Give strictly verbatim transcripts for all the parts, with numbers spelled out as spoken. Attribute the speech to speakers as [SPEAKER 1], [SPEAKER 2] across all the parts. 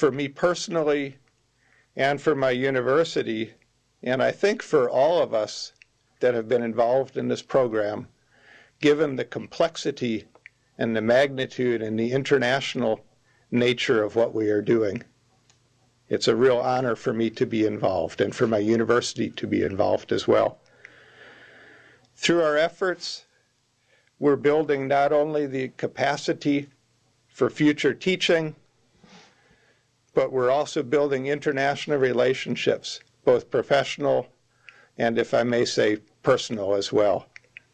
[SPEAKER 1] for me personally and for my university, and I think for all of us that have been involved in this program, given the complexity and the magnitude and the international nature of what we are doing. It's a real honor for me to be involved and for my university to be involved as well. Through our efforts, we're building not only the capacity for future teaching, but we're also building international relationships, both professional and, if I may say, personal as well.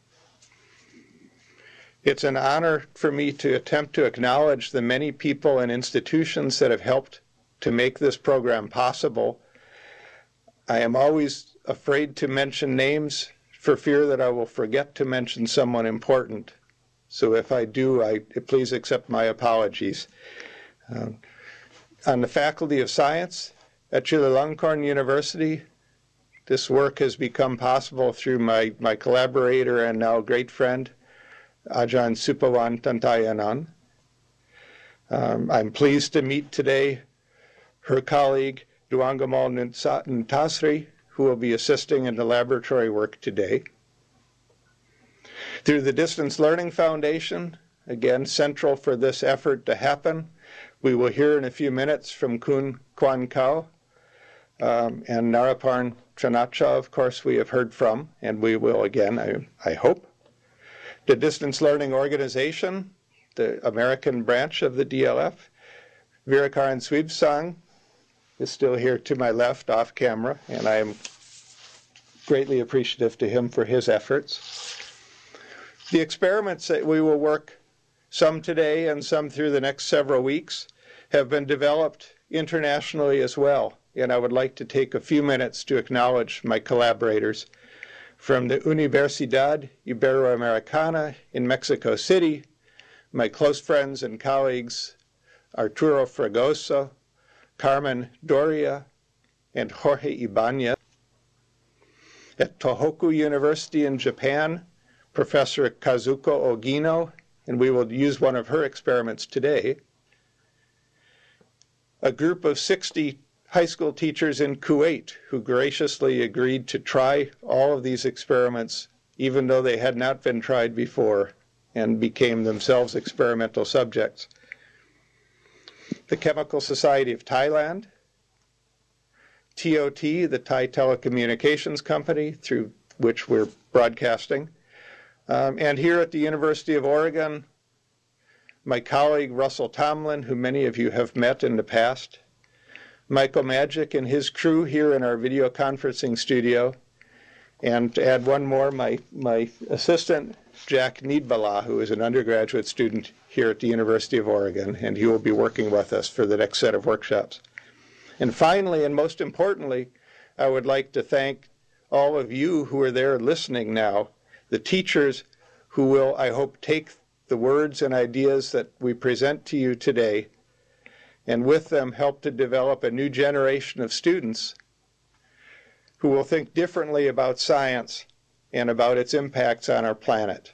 [SPEAKER 1] It's an honor for me to attempt to acknowledge the many people and institutions that have helped to make this program possible. I am always afraid to mention names for fear that I will forget to mention someone important. So if I do, I, please accept my apologies. Um, on the Faculty of Science at Chulalongkorn University, this work has become possible through my, my collaborator and now great friend, Ajahn Supawan Tantayanan. Um, I'm pleased to meet today her colleague, Duangamal Ntasri, who will be assisting in the laboratory work today. Through the Distance Learning Foundation, again, central for this effort to happen, we will hear in a few minutes from Kun Kwan Kao um, and Naraparn Tranacha, of course, we have heard from, and we will again, I, I hope. The Distance Learning Organization, the American branch of the D L F, Virakaran Swibsang is still here to my left off camera, and I am greatly appreciative to him for his efforts. The experiments that we will work, some today and some through the next several weeks, have been developed internationally as well, and I would like to take a few minutes to acknowledge my collaborators from the Universidad Iberoamericana in Mexico City, my close friends and colleagues Arturo Fragoso, Carmen Doria, and Jorge Ibanez. At Tohoku University in Japan, Professor Kazuko Ogino, and we will use one of her experiments today. A group of sixty high school teachers in Kuwait who graciously agreed to try all of these experiments, even though they had not been tried before, and became themselves experimental subjects. The Chemical Society of Thailand, T O T, the Thai Telecommunications Company, through which we're broadcasting, um, and here at the University of Oregon, my colleague Russell Tomlin, who many of you have met in the past, Michael Magic and his crew here in our video conferencing studio, and to add one more, my, my assistant, Jack Needbala, who is an undergraduate student here at the University of Oregon, and he will be working with us for the next set of workshops. And finally, and most importantly, I would like to thank all of you who are there listening now, the teachers who will, I hope, take the words and ideas that we present to you today, and with them help to develop a new generation of students who will think differently about science and about its impacts on our planet.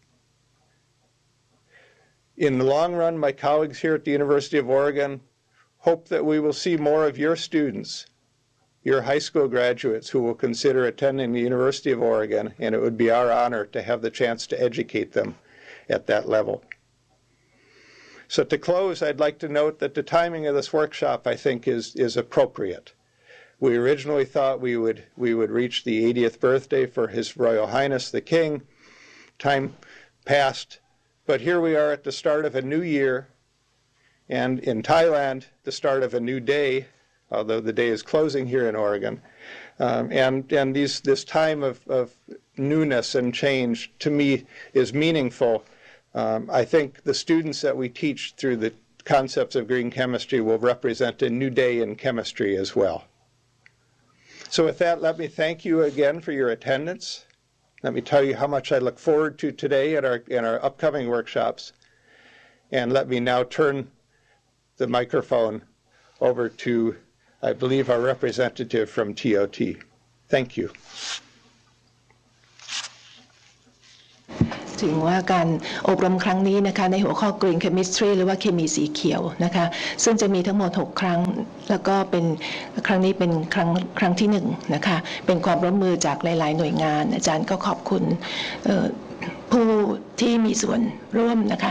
[SPEAKER 1] In the long run, my colleagues here at the University of Oregon hope that we will see more of your students, your high school graduates who will consider attending the University of Oregon, and it would be our honor to have the chance to educate them at that level. So to close, I'd like to note that the timing of this workshop, I think, is, is appropriate. We originally thought we would, we would reach the eightieth birthday for His Royal Highness the King. Time passed, but here we are at the start of a new year, and in Thailand, the start of a new day, although the day is closing here in Oregon. Um, and and these, this time of, of newness and change, to me, is meaningful. Um, I think the students that we teach through the concepts of green chemistry will represent a new day in chemistry as well. So with that, let me thank you again for your attendance. Let me tell you how much I look forward to today at our, in our upcoming workshops. And let me now turn the microphone over to, I believe, our representative from T O T. Thank you.
[SPEAKER 2] ถึงว่าการอบรมครั้งนี้นะคะในหัวข้อ Green Chemistry หรือว่าเคมีสีเขียวนะคะซึ่งจะมีทั้งหมดหกครั้งแล้วก็เป็นครั้งนี้เป็นครั้งครั้งที่หนึ่งนะคะเป็นความร่วมมือจากหลายๆหน่วยงานอาจารย์ก็ขอบคุณผู้ที่มีส่วนร่วมนะคะ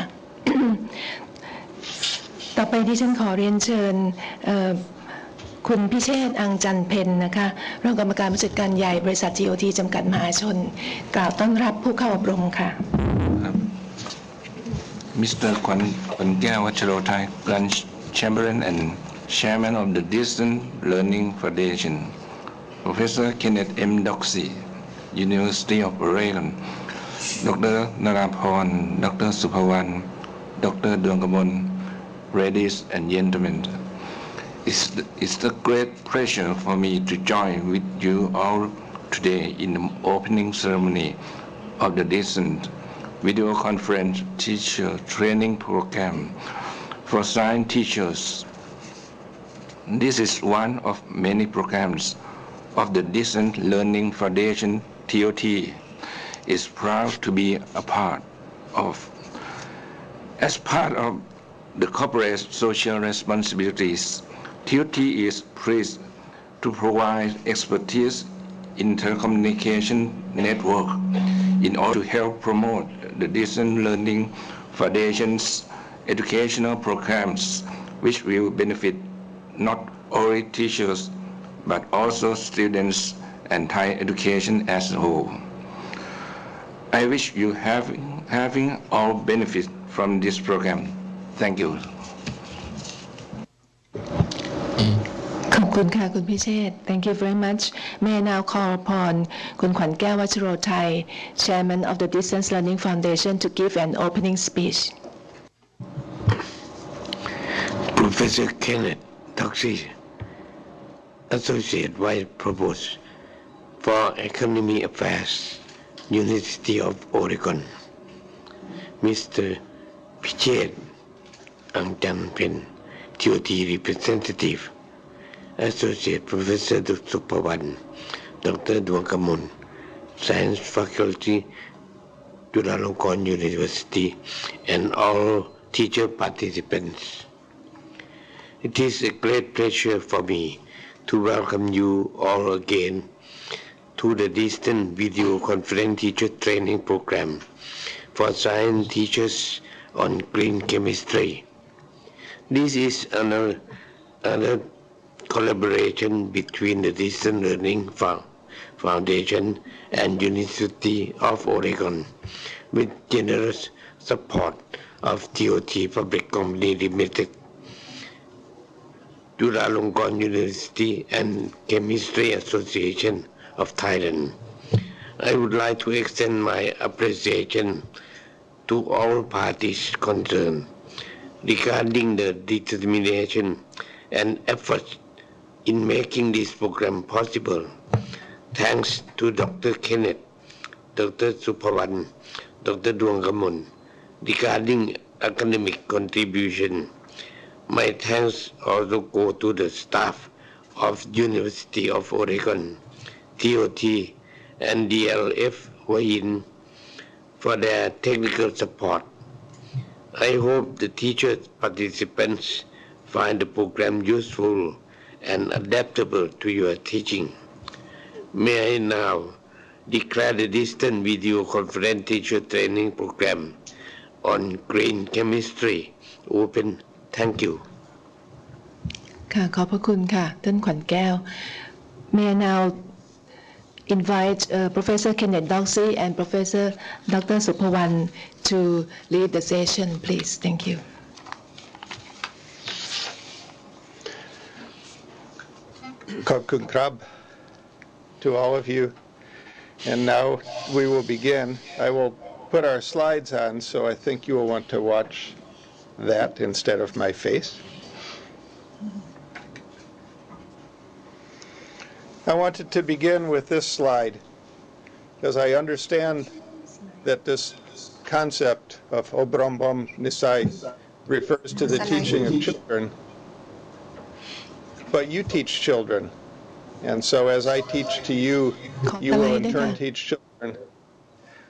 [SPEAKER 2] ต่อไปที่ฉันขอเรียนเชิญคุณพิเชษฐ์อังจันเพ็ญนะคะรองกรรมการผู้จัดการใหญ่บริษัท ที โอ ที จำกัดมหาชนกล่าวต้อนรับผู้เข้าอบรมค่ะ
[SPEAKER 3] มิสเตอร์ ขวัญขวัญแก้ววัชโรไทย Branch Chamberlain and Chairman of the Distance Learning Foundation Professor Kenneth M. Doxey University of Oregon ดรนราพร ดรสุภวรรณ ดรดวงกมล Ladies and gentlemen, it's, it's a great pleasure for me to join with you all today in the opening ceremony of the Distance Video Conference Teacher Training Program for Science Teachers. This is one of many programs of the Distance Learning Foundation T O T is proud to be a part of. As part of the corporate social responsibilities, T O T is pleased to provide expertise in telecommunication network in order to help promote the Distance Learning Foundation's educational programs, which will benefit not only teachers but also students and Thai education as a whole. I wish you having, having all benefit from this program. Thank you.
[SPEAKER 2] ขอบคุณค่ะคุณพิเชษฐ์ Thank you very much. May I now call upon คุณขวัญแก้ววัชโรไทย Chairman of the Distance Learning Foundation to give an opening speech.
[SPEAKER 4] Professor Kenneth Doxey, Associate Vice Provost for Economic Affairs, University of Oregon. Mister Pichet Angjanpen, T O T Representative, Associate Professor Supawan, Doctor Dwangkamun, Science Faculty, Chulalongkorn University, and all teacher participants. It is a great pleasure for me to welcome you all again to the Distance Video Conference Teacher Training Program for Science Teachers on Green Chemistry. This is another, another collaboration between the Distance Learning Foundation and University of Oregon with generous support of T O T Public Company Limited, Chulalongkorn University and Chemistry Association of Thailand. I would like to extend my appreciation to all parties concerned regarding the determination and efforts in making this program possible. Thanks to Doctor Kenneth, Doctor Supawan, Doctor Dwangkamun regarding academic contribution. My thanks also go to the staff of University of Oregon, T O T, and D L F Hua-Hin for their technical support. I hope the teacher participants find the program useful and adaptable to your teaching. May I now declare the Distance Video Conference Teacher Training Program on Green Chemistry open. Thank you.
[SPEAKER 2] ค่ะขอบพระคุณค่ะท่านขวัญแก้ว May I now invite uh, Professor Kenneth Doxey and Professor Doctor Supawan to lead the session, please. Thank you.
[SPEAKER 1] Khop Kun Krab to all of you. And now we will begin. I will put our slides on, so I think you will want to watch that instead of my face. I wanted to begin with this slide because I understand that this concept of Obrombom Nisai refers to the teaching of children, but you teach children, and so as I teach to you, you will in turn teach children,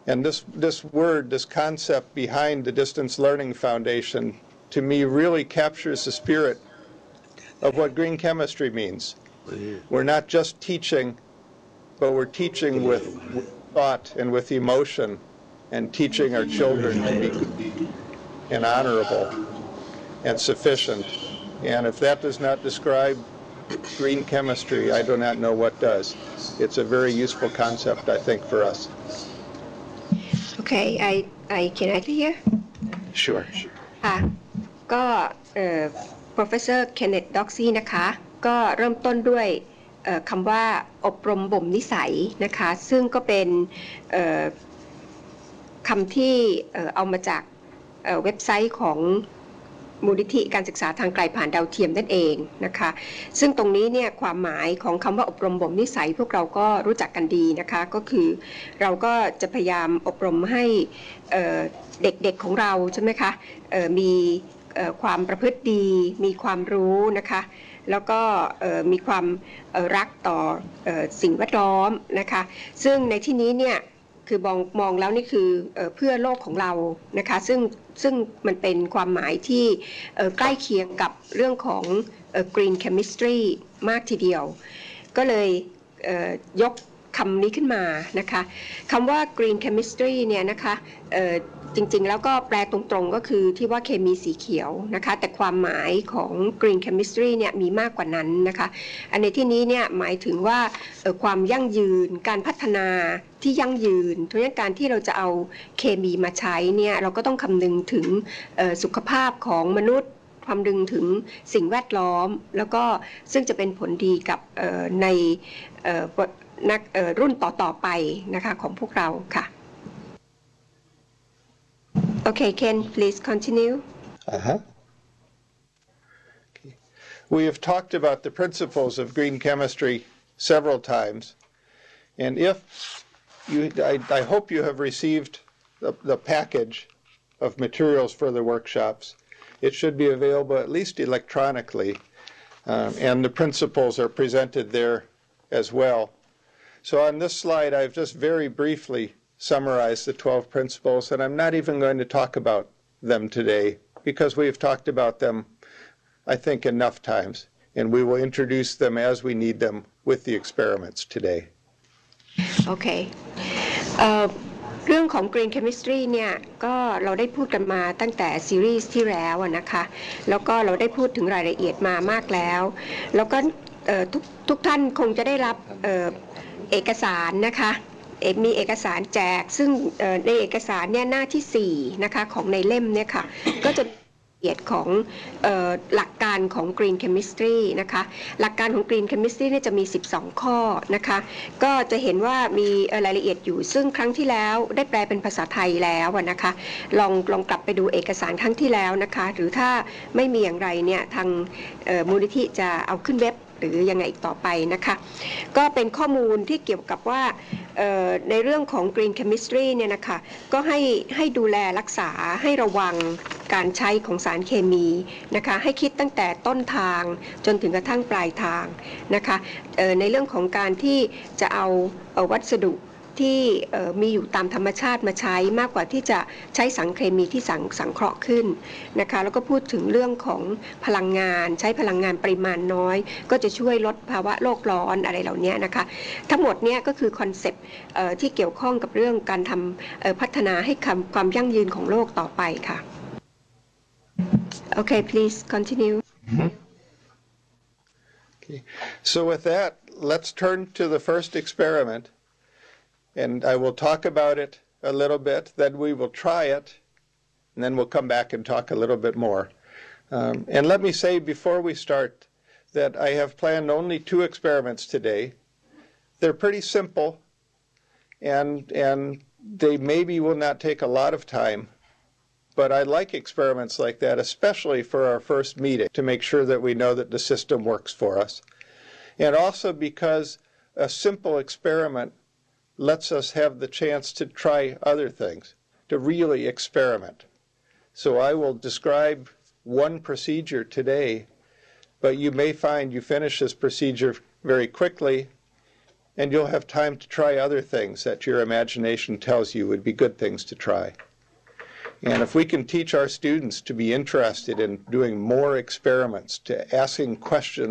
[SPEAKER 1] And this, this word, this concept behind the Distance Learning Foundation, to me really captures the spirit of what green chemistry means. We're not just teaching, but we're teaching with, with thought and with emotion, and teaching our children to be good and honorable and sufficient. And if that does not describe green chemistry, I do not know what does. It's a very useful concept, I think, for us.
[SPEAKER 5] Okay, I I can I hear?
[SPEAKER 1] Sure.
[SPEAKER 5] ค่ะก็เอ่อ Professor Kenneth Doxey นะคะก็เริ่มต้นด้วยเอ่อคำว่าอบรมบ่มนิสัยนะคะซึ่งก็เป็นเอ่อคำที่เอ่อเอามาจากเอ่อเว็บไซต์ของมูลนิธิการศึกษาทางไกลผ่านดาวเทียมนั่นเองนะคะซึ่งตรงนี้เนี่ยความหมายของคำว่าอบรมบ่มนิสัยพวกเราก็รู้จักกันดีนะคะก็คือเราก็จะพยายามอบรมให้เเด็กๆของเราใช่ไหมคะมีความประพฤติดีมีความรู้นะคะแล้วก็มีความรักต่อสิ่งแวดล้อมนะคะซึ่งในที่นี้เนี่ยคือมองมองแล้วนี่คือเพื่อโลกของเรานะคะซึ่งซึ่งมันเป็นความหมายที่ใกล้เคียงกับเรื่องของ green chemistry มากทีเดียวก็เลยยกคำนี้ขึ้นมานะคะคำว่า green chemistry เนี่ยนะคะจริงๆแล้วก็แปลตรงๆก็คือที่ว่าเคมีสีเขียวนะคะแต่ความหมายของ green chemistry เนี่ยมีมากกว่านั้นนะคะอันในที่นี้เนี่ยหมายถึงว่าความยั่งยืนการพัฒนาที่ยั่งยืนเพราะฉะนั้นการที่เราจะเอาเคมีมาใช้เนี่ยเราก็ต้องคำนึงถึงสุขภาพของมนุษย์ความดึงถึงสิ่งแวดล้อมแล้วก็ซึ่งจะเป็นผลดีกับในนักรุ่นต่อๆไปนะคะของพวกเราค่ะ Okay, Ken, please continue.
[SPEAKER 1] Uh-huh. Okay. We have talked about the principles of green chemistry several times, and if you, I, I hope you have received the, the package of materials for the workshops. It should be available at least electronically, um, and the principles are presented there as well. So on this slide, I've just very briefly summarized the twelve principles, and I'm not even going to talk about them today because we've talked about them, I think, enough times, and we will introduce them as we need them with the experiments today.
[SPEAKER 5] Okay. Uh, เรื่องของ Green Chemistry เนี่ยก็เราได้พูดกันมาตั้งแต่ซีรีส์ที่แล้วนะคะแล้วก็เราได้พูดถึงรายละเอียดมามากแล้วแล้วก็ทุกทุกท่านคงจะได้รับเอกสารนะคะมีเอกสารแจกซึ่งในเอกสารเนี่ยหน้าที่สี่นะคะของในเล่มเนี่ยค่ะก็จะละเอียดของหลักการของ Green Chemistry นะคะหลักการของ Green Chemistry เนี่ยจะมีสิบสองข้อนะคะก็จะเห็นว่ามีรายละเอียดอยู่ซึ่งครั้งที่แล้วได้แปลเป็นภาษาไทยแล้วนะคะลองลองกลับไปดูเอกสารครั้งที่แล้วนะคะหรือถ้าไม่มีอย่างไรเนี่ยทางมูลนิธิจะเอาขึ้นเว็บหรือยังไงอีกต่อไปนะคะก็เป็นข้อมูลที่เกี่ยวกับว่าในเรื่องของ Green Chemistry เนี่ยนะคะก็ให้ให้ดูแลรักษาให้ระวังการใช้ของสารเคมีนะคะให้คิดตั้งแต่ต้นทางจนถึงกระทั่งปลายทางนะคะในเรื่องของการที่จะเอาวัสดุที่มีอยู่ตามธรรมชาติมาใช้มากกว่าที่จะใช้สารเคมีที่สังสังเคราะห์ขึ้นนะคะแล้วก็พูดถึงเรื่องของพลังงานใช้พลังงานปริมาณน้อยก็จะช่วยลดภาวะโลกร้อนอะไรเหล่านี้นะคะทั้งหมดเนี้ยก็คือคอนเซปต์ที่เกี่ยวข้องกับเรื่องการทำพัฒนาให้ความยั่งยืนของโลกต่อไปค่ะ Okay, please continue.
[SPEAKER 1] Okay. So with that, let's turn to the first experiment. And I will talk about it a little bit, then we will try it, and then we'll come back and talk a little bit more. Um, and let me say before we start that I have planned only two experiments today. They're pretty simple, and, and they maybe will not take a lot of time, but I like experiments like that, especially for our first meeting, to make sure that we know that the system works for us. And also because a simple experiment lets us have the chance to try other things, to really experiment. So I will describe one procedure today, but you may find you finish this procedure very quickly, and you'll have time to try other things that your imagination tells you would be good things to try. And if we can teach our students to be interested in doing more experiments, to asking questions